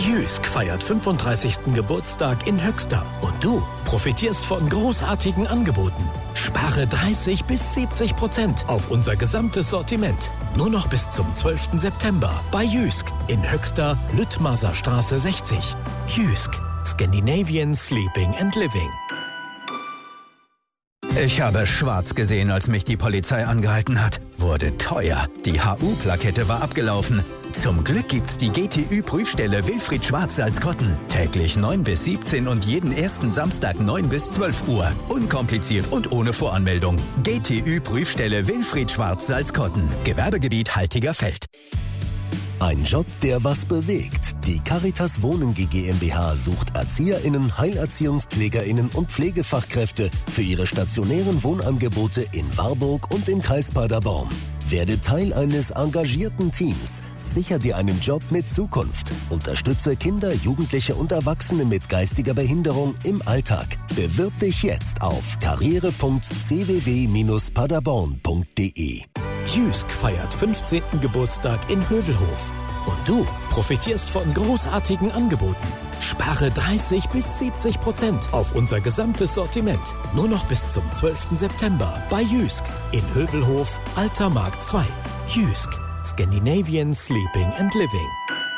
Jysk feiert 35. Geburtstag in Höxter. Und du profitierst von großartigen Angeboten. Spare 30-70% auf unser gesamtes Sortiment. Nur noch bis zum 12. September bei Jysk in Höxter, Lüttmaser Straße 60. Jysk, Scandinavian Sleeping and Living. Ich habe schwarz gesehen, als mich die Polizei angehalten hat. Wurde teuer. Die HU-Plakette war abgelaufen. Zum Glück gibt's die GTÜ-Prüfstelle Wilfried Schwarz-Salzkotten. Täglich 9 bis 17 und jeden ersten Samstag 9 bis 12 Uhr. Unkompliziert und ohne Voranmeldung. GTÜ-Prüfstelle Wilfried Schwarz-Salzkotten. Gewerbegebiet Haltigerfeld. Ein Job, der was bewegt. Die Caritas Wohnen GmbH sucht ErzieherInnen, HeilerziehungspflegerInnen und Pflegefachkräfte für ihre stationären Wohnangebote in Warburg und im Kreis Paderborn. Werde Teil eines engagierten Teams. Sicher dir einen Job mit Zukunft. Unterstütze Kinder, Jugendliche und Erwachsene mit geistiger Behinderung im Alltag. Bewirb dich jetzt auf karriere.cww-paderborn.de. Jysk feiert 15. Geburtstag in Hövelhof. Und du profitierst von großartigen Angeboten. Spare 30-70% auf unser gesamtes Sortiment. Nur noch bis zum 12. September bei Jysk in Hövelhof, Alter Markt 2. Jysk, Scandinavian Sleeping and Living.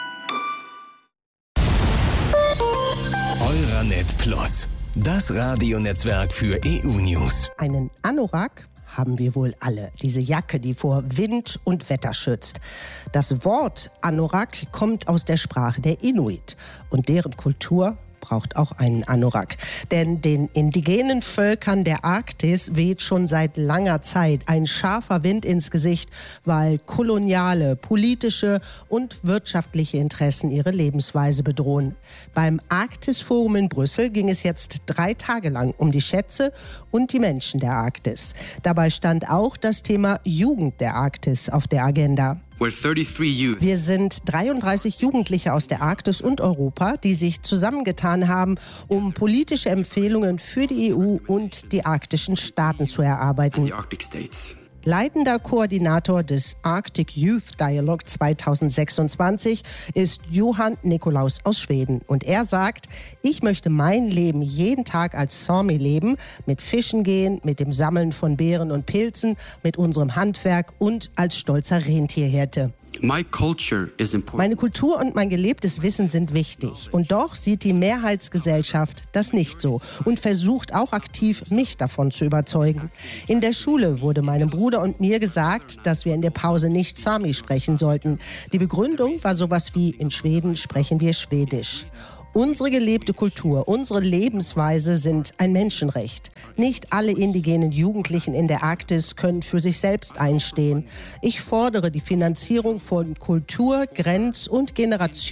Euranet Plus, das Radionetzwerk für EU-News. Einen Anorak haben wir wohl alle. Diese Jacke, die vor Wind und Wetter schützt. Das Wort Anorak kommt aus der Sprache der Inuit. Und deren Kultur braucht auch einen Anorak. Denn den indigenen Völkern der Arktis weht schon seit langer Zeit ein scharfer Wind ins Gesicht, weil koloniale, politische und wirtschaftliche Interessen ihre Lebensweise bedrohen. Beim Arktisforum in Brüssel ging es jetzt 3 Tage lang um die Schätze und die Menschen der Arktis. Dabei stand auch das Thema Jugend der Arktis auf der Agenda. Wir sind 33 Jugendliche aus der Arktis und Europa, die sich zusammengetan haben, um politische Empfehlungen für die EU und die arktischen Staaten zu erarbeiten. Leitender Koordinator des Arctic Youth Dialogue 2026 ist Johan Nikolaus aus Schweden. Und er sagt, ich möchte mein Leben jeden Tag als Sami leben, mit Fischen gehen, mit dem Sammeln von Beeren und Pilzen, mit unserem Handwerk und als stolzer Rentierhirte. Meine Kultur und mein gelebtes Wissen sind wichtig. Und doch sieht die Mehrheitsgesellschaft das nicht so und versucht auch aktiv, mich davon zu überzeugen. In der Schule wurde meinem Bruder und mir gesagt, dass wir in der Pause nicht Sami sprechen sollten. Die Begründung war sowas wie, in Schweden sprechen wir Schwedisch. Unsere gelebte Kultur, unsere Lebensweise sind ein Menschenrecht. Nicht alle indigenen Jugendlichen in der Arktis können für sich selbst einstehen. Ich fordere die Finanzierung von Kultur, Grenz- und Generation